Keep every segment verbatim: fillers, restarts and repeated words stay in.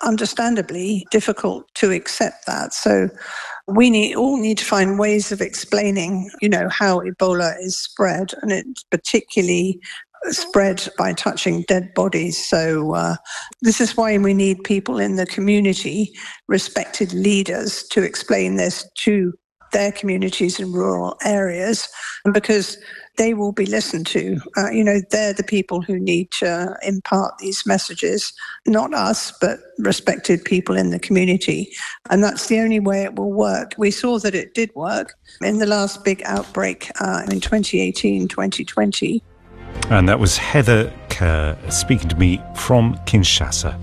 understandably difficult to accept that. So we need, all need to find ways of explaining, you know, how Ebola is spread, and it's particularly spread by touching dead bodies. So uh, this is why we need people in the community, respected leaders, to explain this to their communities in rural areas, because they will be listened to. Uh, you know, they're the people who need to impart these messages, not us, but respected people in the community. And that's the only way it will work. We saw that it did work in the last big outbreak uh, in twenty eighteen, twenty twenty. And that was Heather Kerr speaking to me from Kinshasa.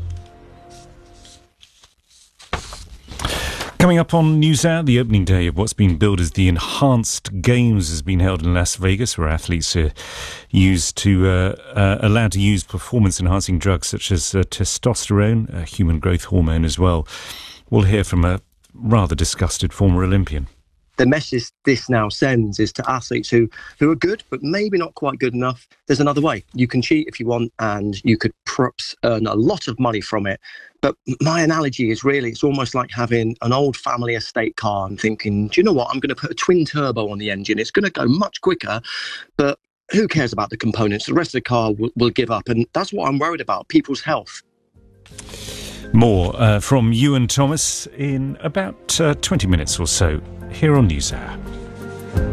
Coming up on NewsHour, the opening day of what's been billed as the Enhanced Games has been held in Las Vegas, where athletes are used to uh, uh, allowed to use performance-enhancing drugs such as uh, testosterone, a human growth hormone as well. We'll hear from a rather disgusted former Olympian. The message this now sends is to athletes who, who are good, but maybe not quite good enough. There's another way. You can cheat if you want, and you could perhaps earn a lot of money from it. But my analogy is really, it's almost like having an old family estate car and thinking, do you know what? I'm going to put a twin turbo on the engine. It's going to go much quicker, but who cares about the components? The rest of the car will, will give up. And that's what I'm worried about, people's health. More uh, from Ewan Thomas in about uh, twenty minutes or so here on NewsHour.